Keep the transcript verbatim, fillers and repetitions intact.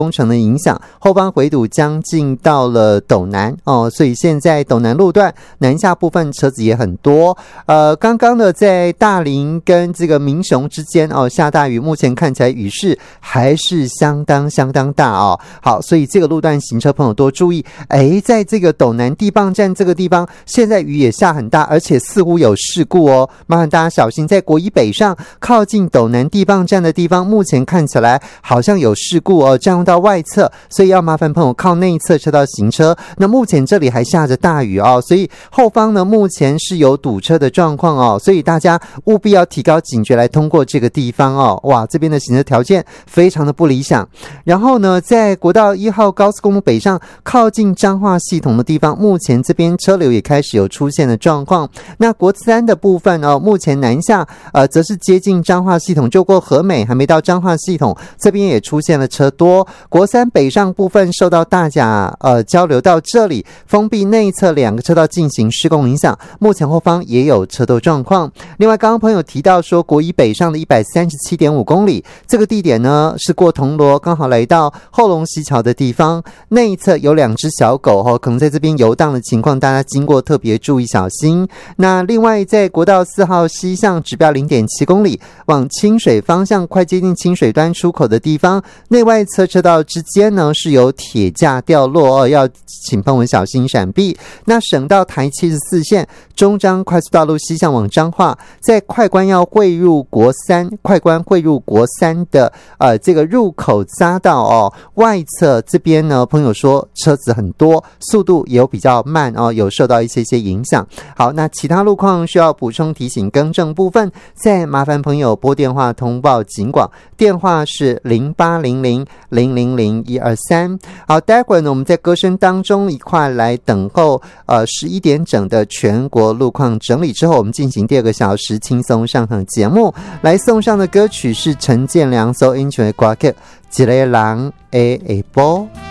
工程的影响，后方回堵将近到了斗南哦，所以现在斗南路段南下部分车子也很多。呃，刚刚的在大林跟这个民雄之间哦下大雨，目前看起来雨势还是相当相当大哦。好，所以这个路段行车朋友多注意。哎，在这个斗南地磅站这个地方，现在雨也下很大，而且似乎有事故哦，麻烦大家小心。在国一北上靠近斗南地磅站的地方，目前看起来好像有事故哦，占用到外侧，所以要麻烦朋友靠内侧车道行车。那目前这里还下着大雨哦，所以后方呢目前是有堵车的状况哦，所以大家务必要提高警觉来通过这个地方哦。哇，这边的行车条件非常的不理想。然后呢，在国道一号高速公路北上靠近彰化系统的地方，目前这边车流也开始有出现的状况。那国三的部分哦，目前南下呃则是接近彰化系统，就过和美还没到彰化系统，这边也出现了车多。国三北上部分受到大甲呃交流道这里封闭内侧两个车道进行施工影响，目前后方也有车多状况。另外刚刚朋友提到说国一北上的 一百三十七点五公里，这个地点呢是过铜锣，刚好来到后龙溪桥的地方，内侧有两只小狗哦，可能在这边游荡的情况，大家经过特别注意小心。那另外在国道四号西向指标 零点七公里往清水方向，快接近清水端出口的地方，内外侧车道之间呢是有铁架掉落哦，要请朋友小心闪避。那省道台七十四线中彰快速道路西向往彰化，在快关要汇入国三，快关汇入国三的呃这个入口匝道哦，外侧这边呢朋友说车子很多，速度也有比较慢哦，有受到一些些影响。好，那其他路况需要补充提醒更正部分，再麻烦朋友拨电话通报警广，电话是零八零零零零零一二三。好，待会儿呢我们在歌声当中一块来等候呃十一点整的全国路况整理之后，我们进行第二个小时轻松上场节目。来送上的歌曲是陈建良所演唱的歌曲《一个人的下晡》。